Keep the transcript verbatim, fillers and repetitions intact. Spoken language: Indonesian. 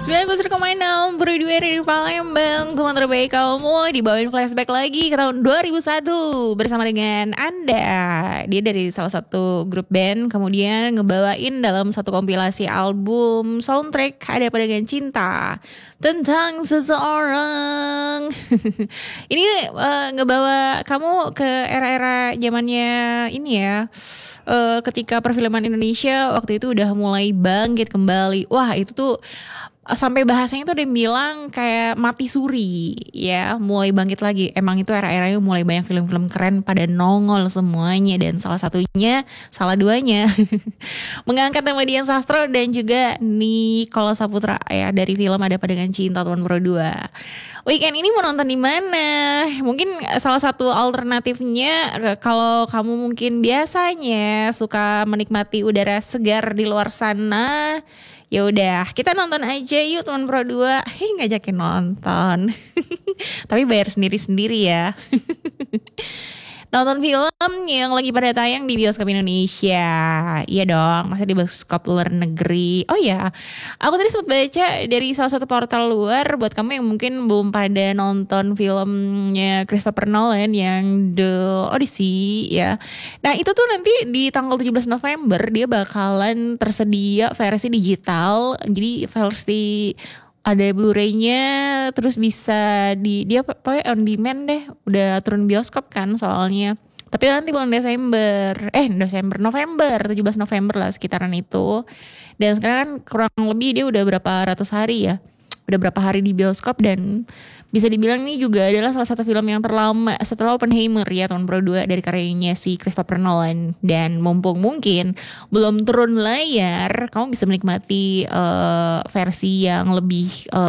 sembilan puluh satu koma enam berdua dari Palembang. Teman terbaik kamu dibawain flashback lagi ke tahun dua ribu satu bersama dengan Anda. Dia dari salah satu grup band, kemudian ngebawain dalam satu kompilasi album soundtrack Ada Apa Dengan Cinta tentang seseorang. Ini uh, ngebawa kamu ke era-era zamannya ini ya. Uh, ketika perfilman Indonesia waktu itu udah mulai bangkit kembali. Wah, itu tuh sampai bahasanya tuh dia bilang kayak mati suri ya, mulai bangkit lagi. Emang itu era-eranya mulai banyak film-film keren pada nongol semuanya, dan salah satunya, salah duanya mengangkat nama Dian Sastro dan juga Nichola Saputra ya, dari film Ada Apa Dengan Cinta tahun dua. Weekend ini mau nonton di mana? Mungkin salah satu alternatifnya, kalau kamu mungkin biasanya suka menikmati udara segar di luar sana, ya udah kita nonton aja yuk teman Pro dua. Hei, ngajakin nonton. Tapi bayar sendiri-sendiri ya. Nonton film yang lagi pada tayang di bioskop Indonesia. Iya dong, masa di bioskop luar negeri. Oh ya, aku tadi sempat baca dari salah satu portal luar, buat kamu yang mungkin belum pada nonton filmnya Christopher Nolan yang The Odyssey ya. Nah itu tuh nanti di tanggal tujuh belas November dia bakalan tersedia versi digital. Jadi versi ada Blu-ray-nya, terus bisa di dia pokoknya on demand deh, udah turun bioskop kan soalnya. Tapi nanti bulan Desember, eh Desember November, tujuh belas November lah sekitaran itu. Dan sekarang kan kurang lebih dia udah berapa ratus hari ya, udah berapa hari di bioskop, dan bisa dibilang ini juga adalah salah satu film yang terlama setelah Oppenheimer ya tahun dua dari karyanya si Christopher Nolan. Dan mumpung mungkin belum turun layar, kamu bisa menikmati uh, versi yang lebih uh,